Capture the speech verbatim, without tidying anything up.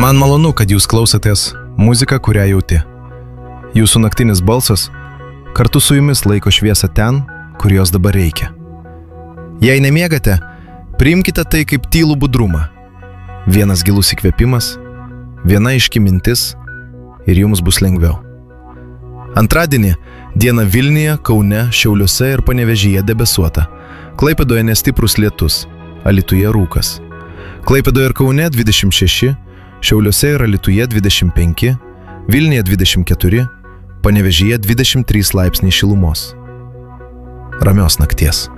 Man malonu, kad jūs klausotės muziką, kurią jauti. Jūsų naktinis balsas kartu su jumis laiko šviesą ten, kur jos dabar reikia. Jei nemiegate, priimkite tai kaip tylų budrumą. Vienas gilus įkvėpimas, viena aiški mintis ir jums bus lengviau. Antradienį diena Vilniuje, Kaune, Šiauliuose ir Panevėžyje debesuota. Klaipėdoje nestiprus lietus, Alytuje rūkas. Klaipėdoje ir Kaune dvidešimt šeši, Šiauliuose ir Alytuje dvidešimt penki, Vilniuje dvidešimt keturi, Panevėžyje dvidešimt trys laipsniai šilumos. Ramios nakties.